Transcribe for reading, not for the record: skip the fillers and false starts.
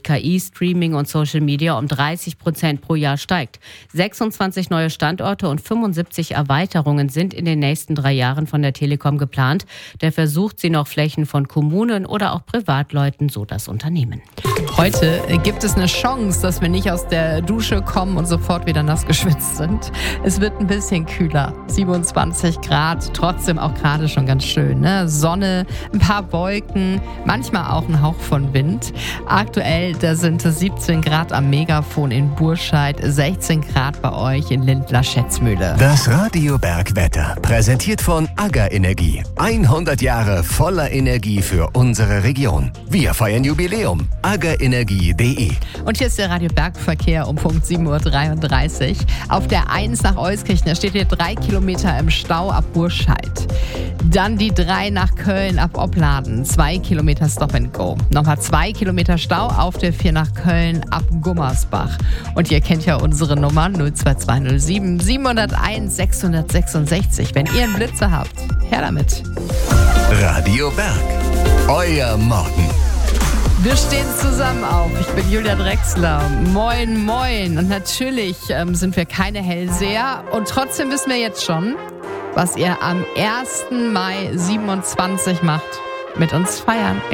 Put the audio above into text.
durch KI, Streaming und Social Media um 30% pro Jahr steigt. 26 neue Standorte und 75 Erweiterungen sind in den nächsten 3 Jahren von der Telekom geplant. Der versucht sie noch Flächen von Kommunen oder auch Privatleuten, so das Unternehmen. Heute gibt es eine Chance, dass wir nicht aus der Dusche kommen und sofort wieder nass geschwitzt sind. Es wird ein bisschen kühler, 27 Grad, trotzdem auch gerade schon ganz schön, ne? Sonne, ein paar Wolken, manchmal auch ein Hauch von Wind. Aktuell, da sind es 17 Grad am Megafon in Burscheid, 16 Grad bei euch in Lindlar-Schätzmühle. Das Radio Bergwetter, präsentiert von AGA Energie. 100 Jahre voller Energie für unsere Region. Wir feiern Jubiläum. agaenergie.de. Und hier ist der Radio Bergverkehr um Punkt 7.33 Uhr. Auf der 1 nach Euskirchen, da steht ihr 3 Kilometer im Stau ab Burscheid. Dann die 3 nach Köln ab Opladen, 2 Kilometer Stop and Go. Nochmal 2 Kilometer Stau auf der 4 nach Köln ab Gummersbach. Und ihr kennt ja unsere Nummer 02207 701 666. Wenn ihr einen Blitzer habt, her damit. Radio Berg, euer Morgen. Wir stehen zusammen auf. Ich bin Julia Drechsler. Moin, moin. Und natürlich sind wir keine Hellseher. Und trotzdem wissen wir jetzt schon, was ihr am 1. Mai 27 macht. Mit uns feiern.